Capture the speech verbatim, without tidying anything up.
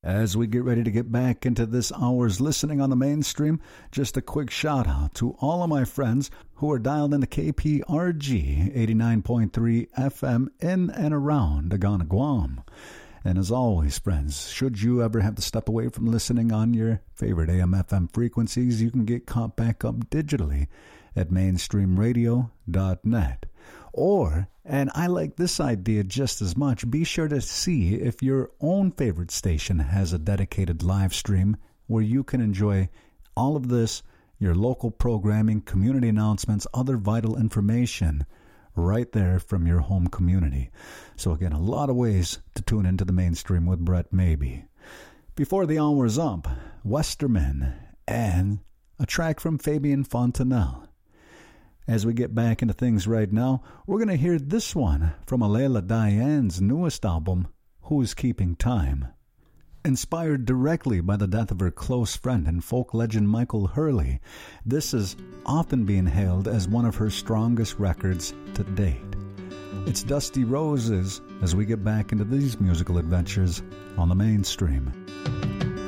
As we get ready to get back into this hour's listening on the mainstream, just a quick shout out to all of my friends who are dialed into K P R G eighty-nine point three F M in and around Agana, Guam. And as always, friends, should you ever have to step away from listening on your favorite A M F M frequencies, you can get caught back up digitally at mainstream radio dot net. Or, and I like this idea just as much, be sure to see if your own favorite station has a dedicated live stream where you can enjoy all of this, your local programming, community announcements, other vital information right there from your home community. So again, a lot of ways to tune into the mainstream with Brett Maybe. Before the hour's up, Westerman and a track from Fabian Fontanelle. As we get back into things right now, we're going to hear this one from Alela Diane's newest album, Who's Keeping Time. Inspired directly by the death of her close friend and folk legend Michael Hurley, this is often being hailed as one of her strongest records to date. It's Dusty Roses as we get back into these musical adventures on the mainstream.